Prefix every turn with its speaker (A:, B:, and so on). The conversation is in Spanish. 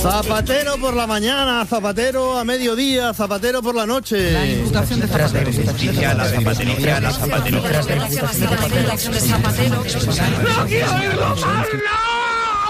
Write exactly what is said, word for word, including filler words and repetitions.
A: Zapatero por la mañana, Zapatero a mediodía, Zapatero por la noche.
B: La imputación de Zapatero.
C: Justicia, la zapatería, la zapatería.
B: La imputación de Zapatero.
D: ¡No quiero ir,